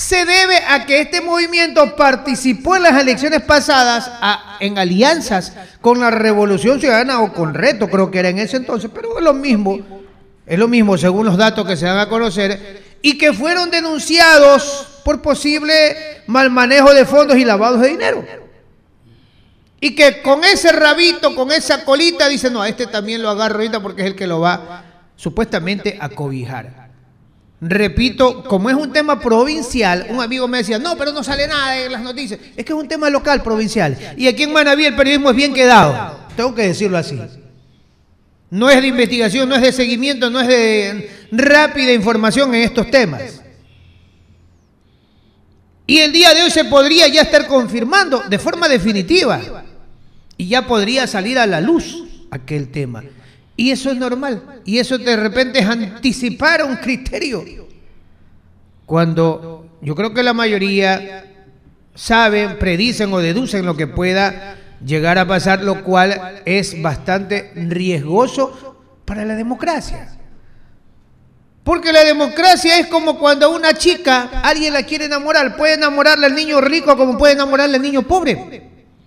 se debe a que este movimiento participó en las elecciones pasadas en alianzas con la Revolución Ciudadana o con Reto, creo que era en ese entonces, pero es lo mismo según los datos que se dan a conocer, y que fueron denunciados por posible mal manejo de fondos y lavados de dinero. Y que con ese rabito, con esa colita, dicen, no, a este también lo agarro ahorita porque es el que lo va supuestamente a cobijar. Repito, como es un tema provincial, un amigo me decía, no, pero no sale nada en las noticias. Es que es un tema local, provincial. Y aquí en Manabí el periodismo es bien quedado. Tengo que decirlo así. No es de investigación, no es de seguimiento, no es de rápida información en estos temas. Y el día de hoy se podría ya estar confirmando de forma definitiva. Y ya podría salir a la luz aquel tema. Y eso es normal. Y eso de repente es anticipar un criterio. Cuando yo creo que la mayoría saben, predicen o deducen lo que pueda llegar a pasar, lo cual es bastante riesgoso para la democracia. Porque la democracia es como cuando una chica, alguien la quiere enamorar, puede enamorarle al niño rico como puede enamorarle al niño pobre.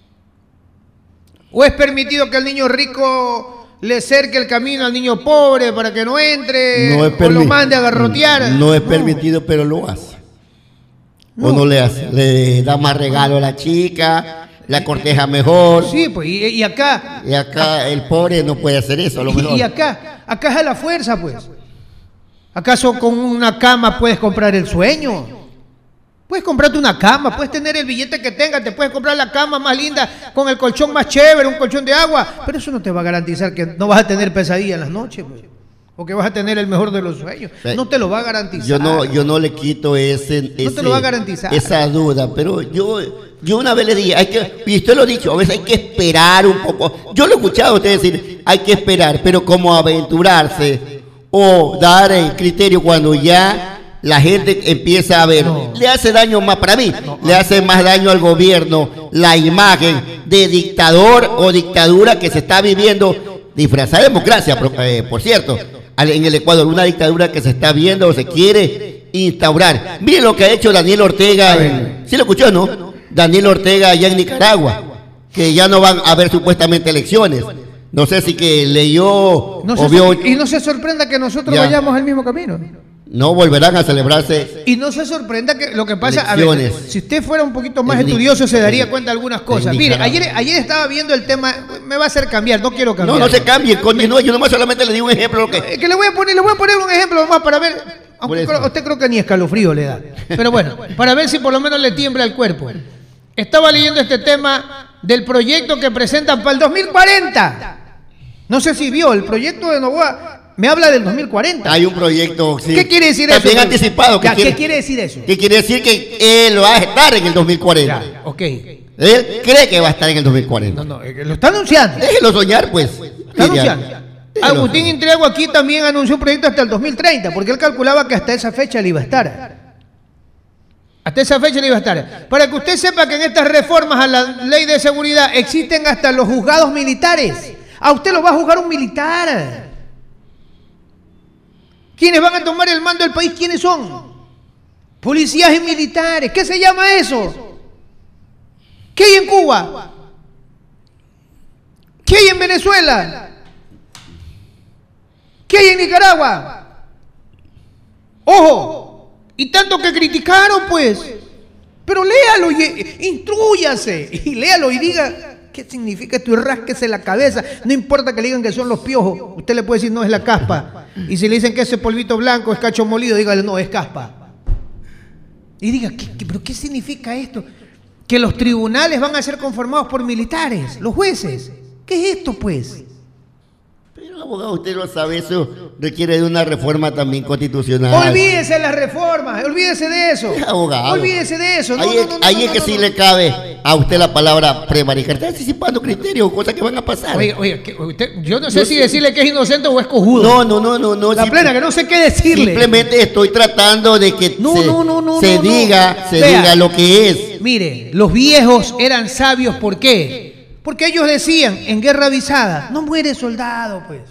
¿O es permitido que el niño rico le cerque el camino al niño pobre para que no entre o lo mande a garrotear? No es permitido, pero lo hace. O no le hace. Le da más regalo a la chica, la corteja mejor. Sí, pues, y acá. Y acá el pobre no puede hacer eso, a lo mejor. Y acá es a la fuerza, pues. ¿Acaso con una cama puedes comprar el sueño? Puedes comprarte una cama, puedes tener el billete que tengas, te puedes comprar la cama más linda con el colchón más chévere, un colchón de agua, pero eso no te va a garantizar que no vas a tener pesadilla en las noches, pues, o que vas a tener el mejor de los sueños. No te lo va a garantizar. Yo no le quito no te lo va a garantizar. Esa duda, pero yo una vez le dije, y usted lo ha dicho, a veces hay que esperar un poco. Yo lo he escuchado a usted decir, hay que esperar, pero como aventurarse o dar el criterio cuando ya la gente empieza a ver, le hace daño más para mí, le hace más daño al gobierno la imagen de dictador o dictadura que se está viviendo, disfrazada de democracia, por cierto, en el Ecuador, una dictadura que se está viendo o se quiere instaurar. Miren lo que ha hecho Daniel Ortega, ¿sí lo escuchó, no? Daniel Ortega allá en Nicaragua, que ya no van a haber supuestamente elecciones. No sé si que leyó o vio. Y no se sorprenda que nosotros vayamos al mismo camino. No volverán a celebrarse. Y no se sorprenda que lo que pasa, a ver, si usted fuera un poquito más estudioso se daría cuenta de algunas cosas. Mire, ayer estaba viendo el tema, me va a hacer cambiar, no quiero cambiar. No se cambie, continúe, yo nomás solamente le digo un ejemplo. Que le voy a poner un ejemplo nomás para ver, aunque usted creo que ni escalofrío le da. Pero bueno, para ver si por lo menos le tiembla el cuerpo. Estaba leyendo este tema del proyecto que presentan para el 2040. No sé si vio el proyecto de Novoa. Me habla del 2040. Hay un proyecto, sí. ¿Qué quiere decir eso? También anticipado. ¿Qué quiere decir eso? Que quiere decir que él va a estar en el 2040. Ya, ok. Él cree que va a estar en el 2040. No, lo está anunciando. Déjelo soñar, pues. Está anunciando. Agustín Intriago aquí también anunció un proyecto hasta el 2030, porque él calculaba que hasta esa fecha le iba a estar. Hasta esa fecha le iba a estar. Para que usted sepa que en estas reformas a la ley de seguridad existen hasta los juzgados militares. A usted lo va a juzgar un militar. ¿Quiénes van a tomar el mando del país? ¿Quiénes son? Policías y militares. ¿Qué se llama eso? ¿Qué hay en Cuba? ¿Qué hay en Venezuela? ¿Qué hay en Nicaragua? Ojo, y tanto que criticaron, pues. Pero léalo y instrúyase. Y léalo y diga qué significa esto y rásquese la cabeza. No importa que le digan que son los piojos. Usted le puede decir no, es la caspa. Y si le dicen que ese polvito blanco es cacho molido, dígale no, es caspa. Y diga, ¿pero qué significa esto? Que los tribunales van a ser conformados por militares, los jueces. ¿Qué es esto, pues? Pero, abogado, usted lo sabe, eso requiere de una reforma también constitucional. Olvídese de las reformas, olvídese de eso. Abogado. Olvídese de eso. Ahí es que sí le cabe a usted la palabra prevaricar. Está anticipando criterios, cosas que van a pasar. Oiga, yo no sé si decirle que es inocente o es cojudo. No. La plena, que no sé qué decirle. Simplemente estoy tratando de que se diga lo que es. Mire, los viejos eran sabios, ¿por qué? Porque ellos decían, en guerra avisada, no muere soldado, pues.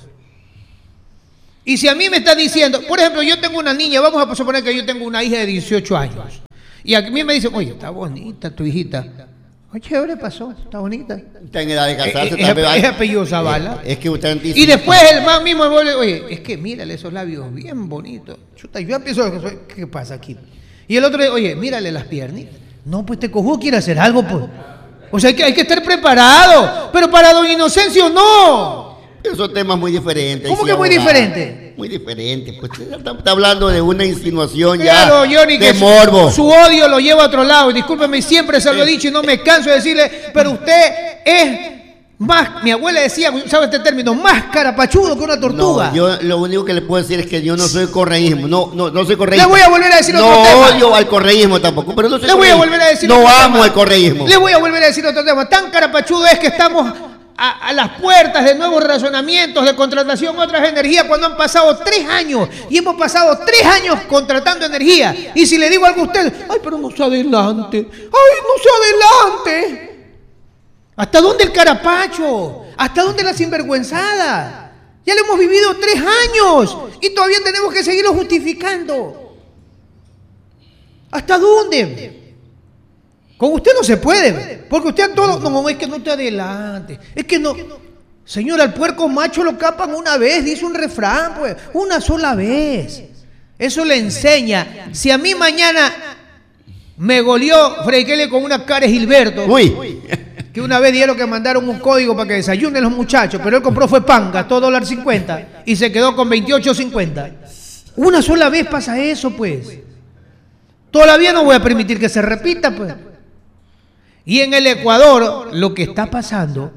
Y si a mí me está diciendo, por ejemplo, yo tengo una niña, vamos a suponer que yo tengo una hija de 18 años. Y a mí me dicen, oye, está bonita tu hijita. Oye, chévere pasó, está bonita. Está en edad de casarse también. Es apellido Zavala. Es que usted y después el man mismo me vuelve, oye, es que mírale esos labios bien bonitos. Chuta, yo empiezo, ¿qué pasa aquí? Y el otro, oye, mírale las piernitas. No, pues este cojudo quiere hacer algo, pues. O sea, hay que estar preparado. Pero para don Inocencio, no. Esos temas muy diferentes. ¿Cómo que muy diferente? Muy diferente. Pues está hablando de una insinuación claro, ya Johnny, de morbo. Su odio lo lleva a otro lado. Y discúlpeme, siempre se lo he dicho y no me canso de decirle, pero usted es más, mi abuela decía, ¿sabe este término? Más carapachudo que una tortuga. No, yo lo único que le puedo decir es que yo no soy correísmo. No soy correísmo. Le voy a volver a decir otro tema. No odio al correísmo tampoco, pero no soy Le voy a volver a decir otro tema. No amo tema. al correísmo. Le voy a volver a decir otro tema. Tan carapachudo es que estamos a las puertas de nuevos razonamientos de contratación de otras energías cuando han pasado 3 años y hemos pasado 3 años contratando energía. Y si le digo algo a usted, ay, pero no se adelante, ay, no se adelante. ¿Hasta dónde el carapacho? ¿Hasta dónde la sinvergüenzada? Ya lo hemos vivido 3 años y todavía tenemos que seguirlo justificando. ¿Hasta dónde? Con usted no se puede, porque usted a todo, no, es que no te adelante, es que no. Señora, al puerco macho lo capan una vez, dice un refrán, pues, una sola vez. Eso le enseña. Si a mí mañana me goleó Freikele con una cara Gilberto, uy, que una vez dieron que mandaron un código para que desayunen los muchachos, pero él compró fue pan, gastó $1.50 y se quedó con 28.50. Una sola vez pasa eso, pues. Todavía no voy a permitir que se repita, pues. Y en el Ecuador, lo que está pasando,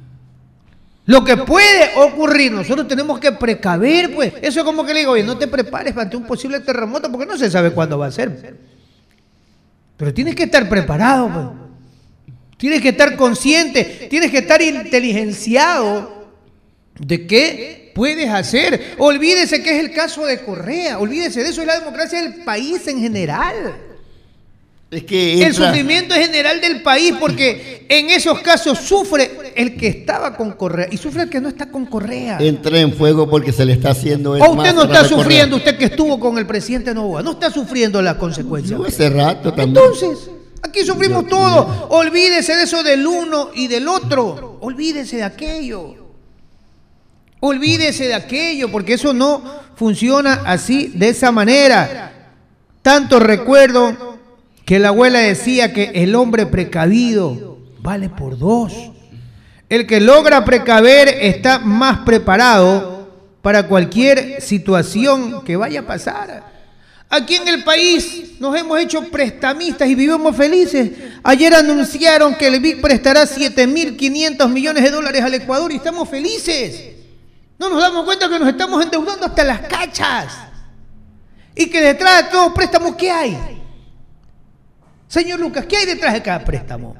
lo que puede ocurrir, nosotros tenemos que precaver, pues. Eso es como que le digo, oye, no te prepares ante un posible terremoto porque no se sabe cuándo va a ser. Pero tienes que estar preparado, pues. Tienes que estar consciente, tienes que estar inteligenciado de qué puedes hacer. Olvídese que es el caso de Correa, olvídese de eso, es la democracia del país en general. Es que el sufrimiento es general del país porque en esos casos sufre el que estaba con Correa y sufre el que no está con Correa. Entra en fuego porque se le está haciendo o usted no está sufriendo, usted que estuvo con el presidente Noboa, no está sufriendo las consecuencias. Yo hace rato también. Entonces, aquí sufrimos todo. Olvídese de eso del uno y del otro. Olvídese de aquello. Olvídese de aquello porque eso no funciona así, de esa manera. Tanto recuerdo que la abuela decía que el hombre precavido vale por 2. El que logra precaver está más preparado para cualquier situación que vaya a pasar. Aquí en el país nos hemos hecho prestamistas y vivimos felices. Ayer anunciaron que el BIC prestará $7.500 millones al Ecuador y estamos felices. No nos damos cuenta que nos estamos endeudando hasta las cachas. Y que detrás de todo préstamo, ¿qué hay? Señor Lucas, ¿qué hay detrás de cada préstamo?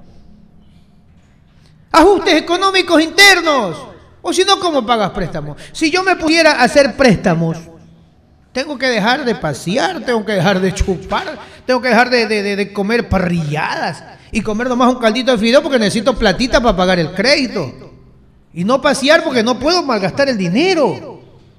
Ajustes económicos internos. O si no, ¿cómo pagas préstamos? Si yo me pudiera hacer préstamos, tengo que dejar de pasear, tengo que dejar de chupar, tengo que dejar de comer parrilladas y comer nomás un caldito de fideo porque necesito platita para pagar el crédito. Y no pasear porque no puedo malgastar el dinero.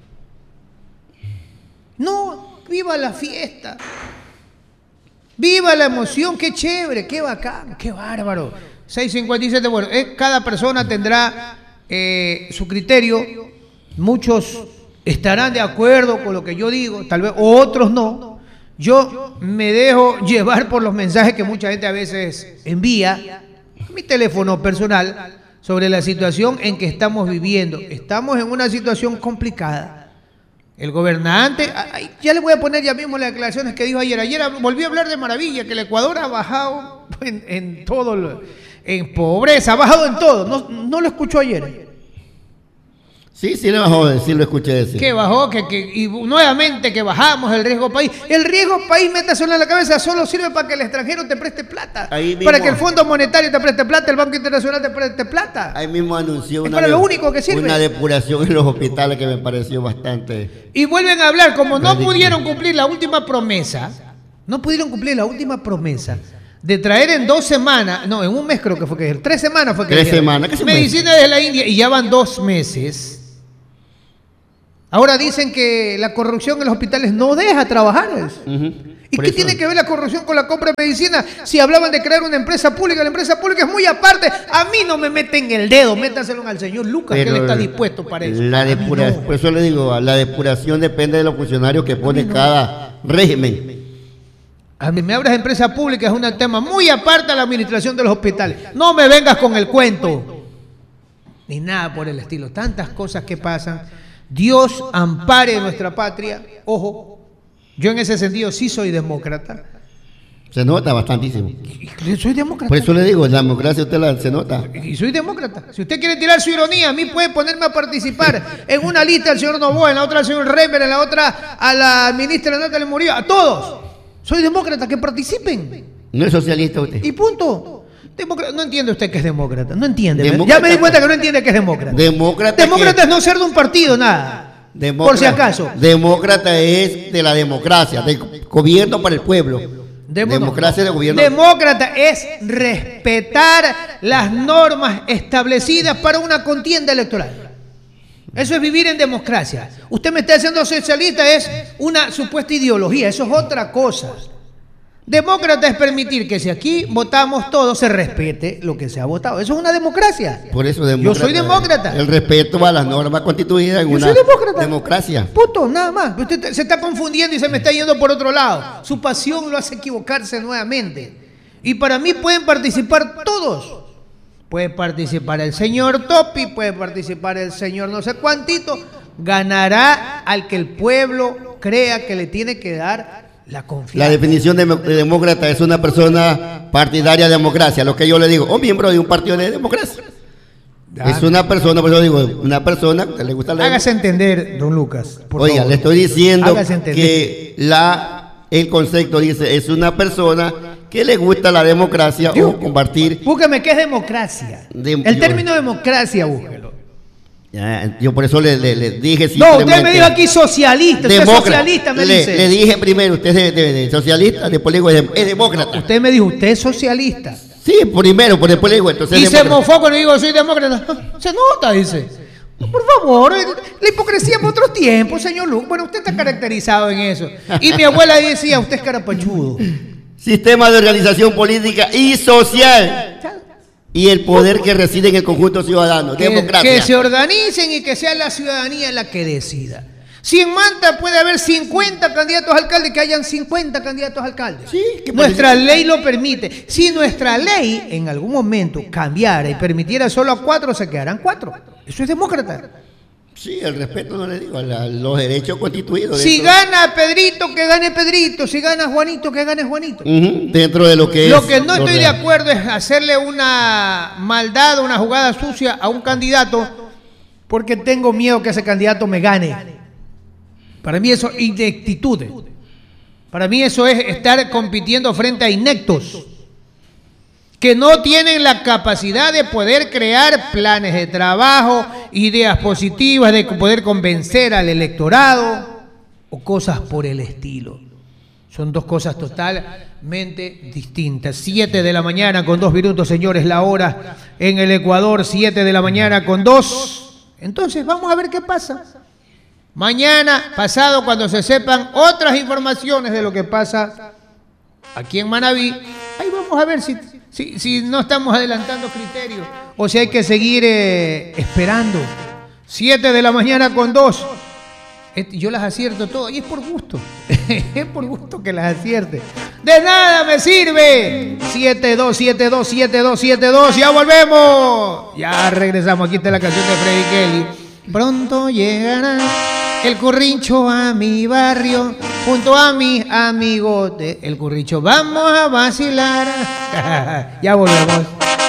No, viva la fiesta. Viva la emoción, qué chévere, qué bacán, qué bárbaro. 6:57, bueno, cada persona tendrá su criterio. Muchos estarán de acuerdo con lo que yo digo, tal vez otros no. Yo me dejo llevar por los mensajes que mucha gente a veces envía a mi teléfono personal sobre la situación en que estamos viviendo. Estamos en una situación complicada. El gobernante, ya le voy a poner ya mismo las declaraciones que dijo ayer. Ayer volví a hablar de maravilla, que el Ecuador ha bajado en todo, en pobreza, ha bajado en todo. No lo escuchó ayer. Sí, sí le bajó, sí lo escuché decir. Que bajó, y nuevamente que bajamos el riesgo país. El riesgo país, métaselo en la cabeza, solo sirve para que el extranjero te preste plata. Para que el Fondo Monetario te preste plata, el Banco Internacional te preste plata. Ahí mismo anunció lo único que sirve. Una depuración en los hospitales que me pareció bastante. Y vuelven a hablar, como no pudieron cumplir la última promesa, de traer en 2 semanas, no, en un mes creo que fue, 3 semanas fue que 3 semanas, ¿qué se medicina desde la India y ya van 2 meses. Ahora dicen que la corrupción en los hospitales no deja trabajar. ¿Y qué tiene que ver la corrupción con la compra de medicina? Si hablaban de crear una empresa pública, la empresa pública es muy aparte. A mí no me meten el dedo, métaselo al señor Lucas, que él está dispuesto para eso. Por eso le digo, la depuración depende de los funcionarios que pone cada régimen. A mí me hablas de empresa pública, es un tema muy aparte a la administración de los hospitales. No me vengas con el cuento, ni nada por el estilo. Tantas cosas que pasan. Dios ampare nuestra patria. Ojo. Yo en ese sentido sí soy demócrata. Se nota bastantísimo. Soy demócrata. Por eso le digo, la democracia se nota. Y soy demócrata. Si usted quiere tirar su ironía, a mí puede ponerme a participar en una lista al señor Novoa, en la otra al señor Remer, en la otra a la ministra Natalia Murillo, a todos. Soy demócrata, que participen. No es socialista usted. Y punto. No entiende usted que es demócrata. No entiende. Ya me di cuenta que no entiende que es demócrata. Demócrata es no ser de un partido, nada. Por si acaso. Demócrata es de la democracia, del gobierno para el pueblo. Democracia de gobierno. Demócrata es respetar las normas establecidas para una contienda electoral. Eso es vivir en democracia. Usted me está diciendo socialista, es una supuesta ideología, eso es otra cosa. Demócrata es permitir que si aquí votamos todos se respete lo que se ha votado. Eso es una democracia. Por eso yo soy demócrata. El respeto a las normas constituidas en una democracia. Punto, nada más. Usted se está confundiendo y se me está yendo por otro lado. Su pasión lo hace equivocarse nuevamente. Y para mí pueden participar todos. Puede participar el señor Topi, puede participar el señor no sé cuántito. Ganará al que el pueblo crea que le tiene que dar la confianza. La definición de demócrata es una persona partidaria de democracia, lo que yo le digo, o miembro de un partido de democracia. Es una persona, por eso digo, una persona que le gusta la... Hágase entender, don Lucas. Oiga, le estoy diciendo que el concepto dice, es una persona que le gusta la democracia o compartir... Búsqueme qué es democracia. El término democracia, búsquelo. Yo por eso le dije... No, usted me dijo aquí socialista. Usted es socialista, me dice. Le dije primero, usted es socialista, después le digo, es demócrata. Usted me dijo, usted es socialista. Sí, primero, por después le digo, entonces... Y se mofó cuando digo, soy demócrata. Se nota, dice. Por favor, la hipocresía por otros tiempos, señor Luke. Bueno, usted está caracterizado en eso. Y mi abuela decía, usted es carapachudo. Sistema de organización política y social. Y el poder que reside en el conjunto ciudadano. Democracia. Que se organicen y que sea la ciudadanía la que decida. Si en Manta puede haber 50 candidatos a alcalde, que hayan 50 candidatos a alcalde. Sí, nuestra ley lo permite. Si nuestra ley en algún momento cambiara y permitiera solo a 4, se quedarán 4. Eso es demócrata. Sí, el respeto no le digo, los derechos constituidos. Si gana Pedrito, que gane Pedrito. Si gana Juanito, que gane Juanito. Dentro de lo que Lo que no estoy de acuerdo es hacerle una maldad, una jugada sucia a un candidato porque tengo miedo que ese candidato me gane. Para mí eso es ineptitud. Para mí eso es estar compitiendo frente a ineptos que no tienen la capacidad de poder crear planes de trabajo, ideas positivas, de poder convencer al electorado o cosas por el estilo. Son dos cosas totalmente distintas. 7 de la mañana con 2 minutos, señores, la hora en el Ecuador, 7 de la mañana con 2. Entonces vamos a ver qué pasa. Mañana, pasado, cuando se sepan otras informaciones de lo que pasa aquí en Manabí, ahí vamos a ver si no estamos adelantando criterios o si hay que seguir esperando. 7 de la mañana con 2. Yo las acierto todas y es por gusto. Es por gusto que las acierte. De nada me sirve. 7-2-7-2-7-2-7-2. Ya volvemos. Ya regresamos. Aquí está la canción de Freddy Kelly. Pronto llegará el currincho a mi barrio, junto a mis amigos de El Currincho. Vamos a vacilar. Ya volvemos.